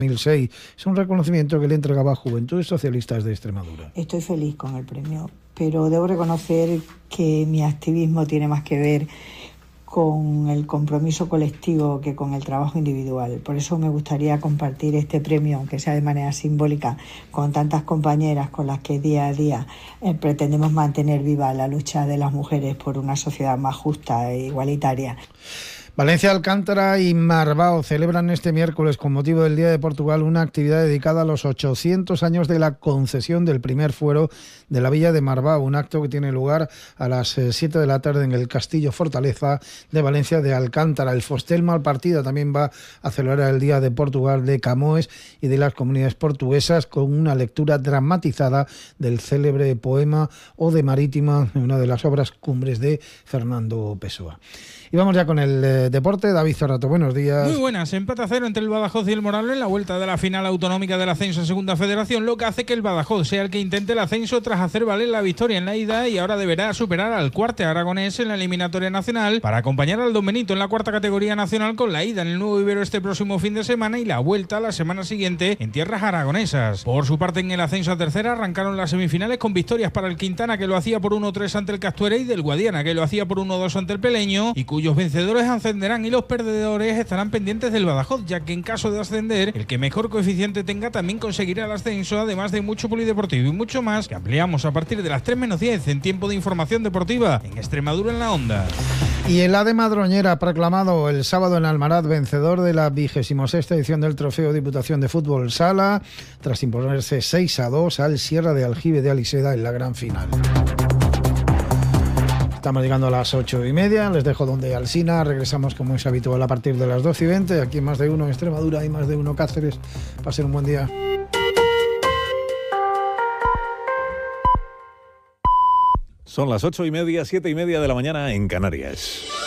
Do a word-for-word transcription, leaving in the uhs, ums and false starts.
dos mil seis. Es un reconocimiento que le entregaba a Juventudes Socialistas de Extremadura. Estoy feliz con el premio, pero debo reconocer que mi activismo tiene más que ver con el compromiso colectivo que con el trabajo individual. Por eso me gustaría compartir este premio, aunque sea de manera simbólica, con tantas compañeras con las que día a día eh, pretendemos mantener viva la lucha de las mujeres por una sociedad más justa e igualitaria. Valencia, Alcántara y Marbao celebran este miércoles, con motivo del Día de Portugal, una actividad dedicada a los ochocientos años de la concesión del primer fuero de la villa de Marbao, un acto que tiene lugar a las siete de la tarde en el Castillo Fortaleza de Valencia de Alcántara. El Fostel Malpartida también va a celebrar el Día de Portugal de Camões y de las comunidades portuguesas, con una lectura dramatizada del célebre poema Ode Marítima, una de las obras cumbres de Fernando Pessoa. Y vamos ya con el eh, deporte. David Cerrato, buenos días. Muy buenas. Empate a cero entre el Badajoz y el Morales en la vuelta de la final autonómica del ascenso en Segunda Federación, lo que hace que el Badajoz sea el que intente el ascenso tras hacer valer la victoria en la ida, y ahora deberá superar al Cuarte aragonés en la eliminatoria nacional para acompañar al Don Benito en la cuarta categoría nacional, con la ida en el Nuevo Ibero este próximo fin de semana y la vuelta la semana siguiente en tierras aragonesas. Por su parte, en el ascenso a tercera arrancaron las semifinales con victorias para el Quintana, que lo hacía por uno tres ante el Castuera, y del Guadiana, que lo hacía por uno dos ante el Peleño, y cuyos vencedores ascenderán y los perdedores estarán pendientes del Badajoz, ya que en caso de ascender, el que mejor coeficiente tenga también conseguirá el ascenso, además de mucho polideportivo y mucho más, que ampliamos a partir de las tres menos diez en tiempo de información deportiva en Extremadura en la Onda. Y el A D Madroñera, proclamado el sábado en Almaraz vencedor de la vigésima sexta edición del Trofeo Diputación de Fútbol Sala, tras imponerse seis a dos al Sierra de Aljibe de Aliseda en la gran final. Estamos llegando a las ocho y media, les dejo donde Alsina, regresamos como es habitual a partir de las doce y veinte, aquí en Más de Uno Extremadura y Más de Uno Cáceres. Pasen un buen día. Son las ocho y media, siete y media de la mañana en Canarias.